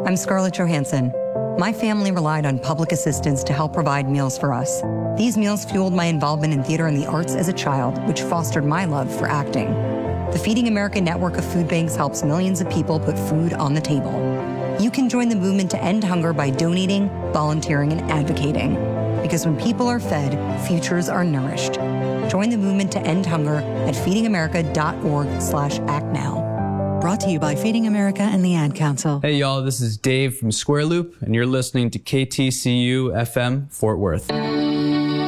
I'm Scarlett Johansson. My family relied on public assistance to help provide meals for us. These meals fueled my involvement in theater and the arts as a child, which fostered my love for acting. The Feeding America network of food banks helps millions of people put food on the table. You can join the movement to end hunger by donating, volunteering, and advocating. Because when people are fed, futures are nourished. Join the movement to end hunger at feedingamerica.org/act now. Brought to you by Feeding America and the Ad Council. Hey y'all, this is Dave from Square Loop, and you're listening to KTCU FM Fort Worth.